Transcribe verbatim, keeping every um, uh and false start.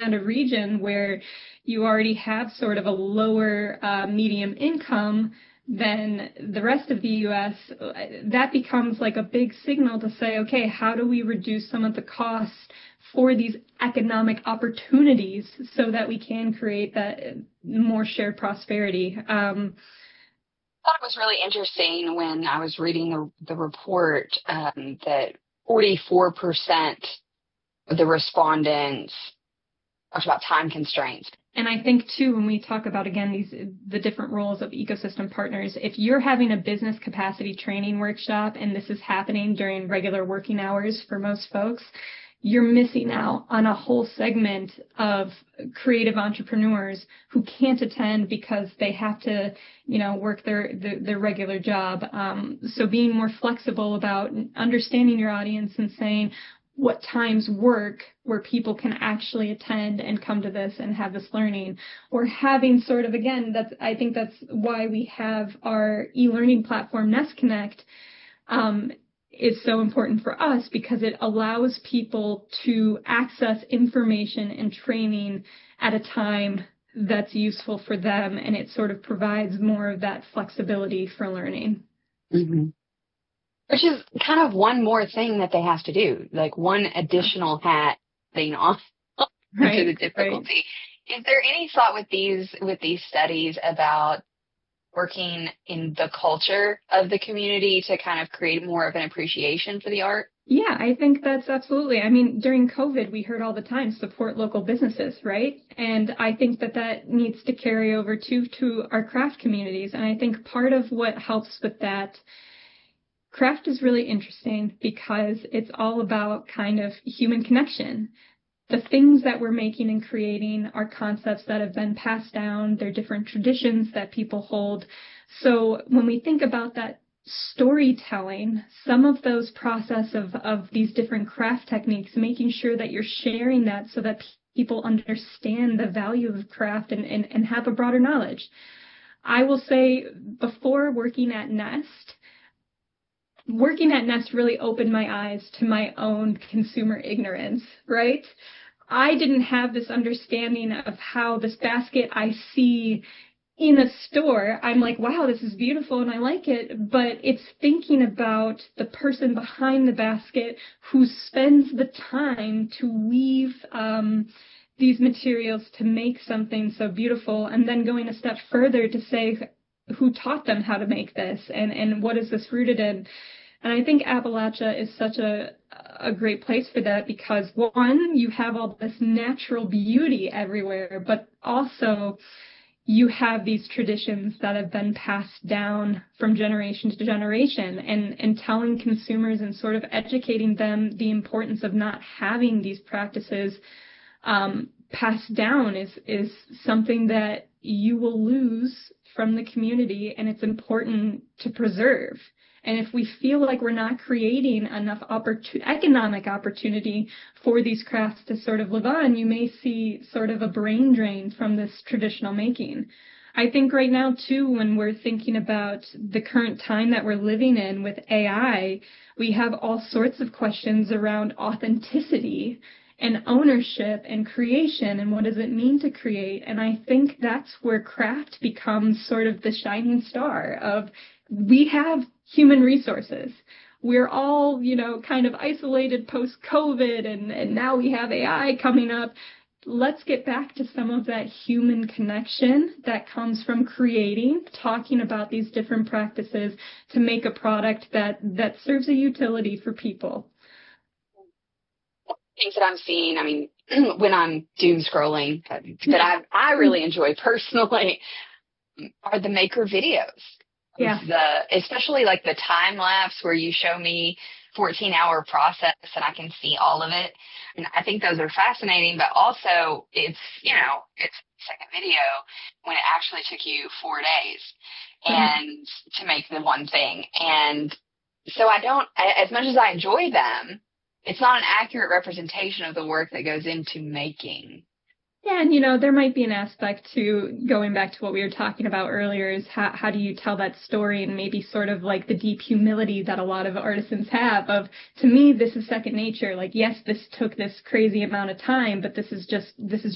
a region where you already have sort of a lower uh, medium income than the rest of the U S, that becomes like a big signal to say, okay, how do we reduce some of the costs for these economic opportunities so that we can create that more shared prosperity? Um, I thought it was really interesting when I was reading the, the report um, that forty-four percent of the respondents talked about time constraints. And I think, too, when we talk about, again, these the different roles of ecosystem partners, if you're having a business capacity training workshop and this is happening during regular working hours for most folks, you're missing out on a whole segment of creative entrepreneurs who can't attend because they have to, you know, work their, their, their regular job. Um, so being more flexible about understanding your audience and saying, what times work where people can actually attend and come to this and have this learning, or having sort of, again, that's, I think that's why we have our e-learning platform, Nest Connect, um, is so important for us because it allows people to access information and training at a time that's useful for them, and it sort of provides more of that flexibility for learning. Mm-hmm. Which is kind of one more thing that they have to do, like one additional hat being on right, to the difficulty. Right. Is there any thought with these with these studies about working in the culture of the community to kind of create more of an appreciation for the art? Yeah, I think that's absolutely. I mean, during COVID, we heard all the time, support local businesses, right? And I think that that needs to carry over too to our craft communities. And I think part of what helps with that, craft is really interesting because it's all about kind of human connection. The things that we're making and creating are concepts that have been passed down. They're different traditions that people hold. So when we think about that storytelling, some of those process of, of these different craft techniques, making sure that you're sharing that so that people understand the value of craft and, and, and have a broader knowledge. I will say before working at Nest, Working at Nest really opened my eyes to my own consumer ignorance, right? I didn't have this understanding of how this basket I see in a store, I'm like, wow, this is beautiful and I like it, but it's thinking about the person behind the basket who spends the time to weave um, these materials to make something so beautiful, and then going a step further to say who taught them how to make this and, and what is this rooted in. And I think Appalachia is such a a great place for that because, one, you have all this natural beauty everywhere, but also you have these traditions that have been passed down from generation to generation, and, and telling consumers and sort of educating them the importance of not having these practices um, passed down is, is something that you will lose from the community, and it's important to preserve. And if we feel like we're not creating enough opportun- economic opportunity for these crafts to sort of live on, you may see sort of a brain drain from this traditional making. I think right now, too, when we're thinking about the current time that we're living in with A I, we have all sorts of questions around authenticity and ownership and creation and what does it mean to create. And I think that's where craft becomes sort of the shining star of, we have human resources. We're all, you know, kind of isolated post-COVID, and, and now we have A I coming up. Let's get back to some of that human connection that comes from creating, talking about these different practices to make a product that, that serves a utility for people. Things that I'm seeing, I mean, when I'm doom scrolling, that I I really enjoy personally, are the maker videos. Yeah. The, especially like the time lapse where you show me fourteen hour process and I can see all of it. And I think those are fascinating, but also it's, you know, it's a second video when it actually took you four days and mm-hmm. to make the one thing. And so I don't, as much as I enjoy them, it's not an accurate representation of the work that goes into making. Yeah, and, you know, there might be an aspect to going back to what we were talking about earlier is how, how do you tell that story, and maybe sort of like the deep humility that a lot of artisans have of, to me, this is second nature. Like, yes, this took this crazy amount of time, but this is just, this is